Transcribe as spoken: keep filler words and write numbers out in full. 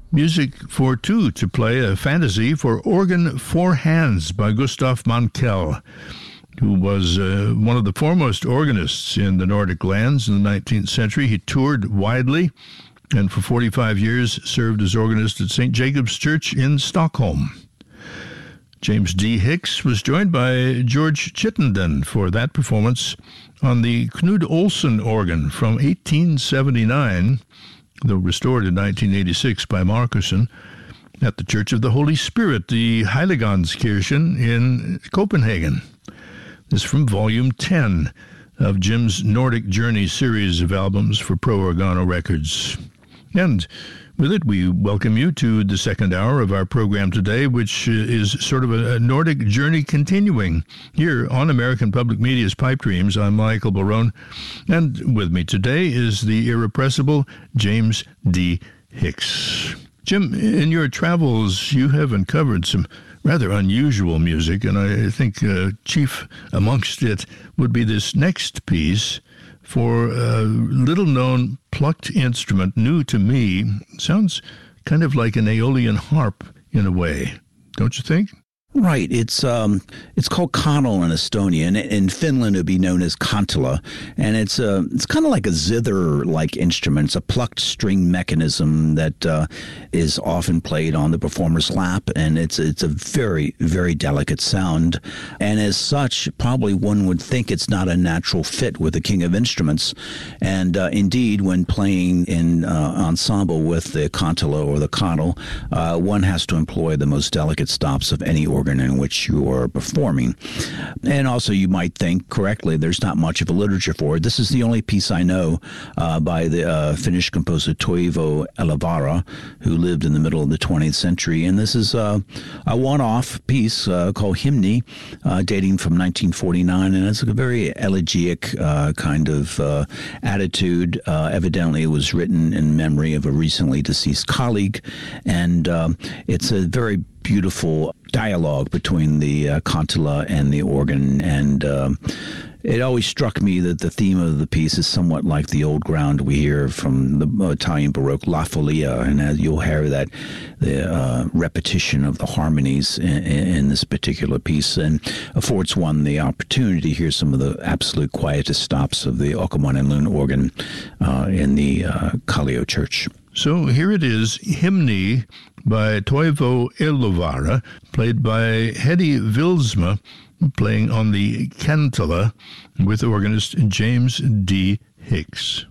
Music for two to play a fantasy for organ four hands by Gustav Mankell, who was uh, one of the foremost organists in the Nordic lands in the nineteenth century. He toured widely and for forty-five years served as organist at Saint Jacob's Church in Stockholm. James D. Hicks was joined by George Chittenden for that performance on the Knud Olsen organ from eighteen seventy-nine, though restored in nineteen eighty-six by Markussen, at the Church of the Holy Spirit, the Heiligandskirchen in Copenhagen. This is from Volume ten of Jim's Nordic Journey series of albums for Pro Organo Records. And with it, we welcome you to the second hour of our program today, which is sort of a, a Nordic journey continuing here on American Public Media's Pipe Dreams. I'm Michael Barone, and with me today is the irrepressible James D. Hicks. Jim, in your travels, you have uncovered some rather unusual music, and I think uh, chief amongst it would be this next piece for a little-known plucked instrument, new to me. Sounds kind of like an Aeolian harp in a way, don't you think? Right. It's um, it's called kantele in Estonian. In Finland, it would be known as kantele, and it's a it's kind of like a zither-like instrument. It's a plucked string mechanism that uh, is often played on the performer's lap, and it's it's a very very delicate sound. And as such, probably one would think it's not a natural fit with the king of instruments. And uh, indeed, when playing in uh, ensemble with the kantele or the kantele, uh, one has to employ the most delicate stops of any organ in which you are performing. And also, you might think correctly, there's not much of a literature for it. This is the only piece I know uh, by the uh, Finnish composer Toivo Elovaara, who lived in the middle of the twentieth century. And this is uh, a one-off piece uh, called Hymni, uh, dating from nineteen forty-nine. And it's a very elegiac uh, kind of uh, attitude. Uh, evidently, it was written in memory of a recently deceased colleague. And um, it's a very beautiful dialogue between the uh, kantele and the organ, and um, it always struck me that the theme of the piece is somewhat like the old ground we hear from the Italian Baroque La Follia, and as you'll hear that the uh, repetition of the harmonies in, in this particular piece, and affords one the opportunity to hear some of the absolute quietest stops of the Åkerman organ uh, in the uh, Kallio Church. So here it is, Hymni by Toivo Elovaara, played by Hedi Vilsma, playing on the kantele with organist James D. Hicks.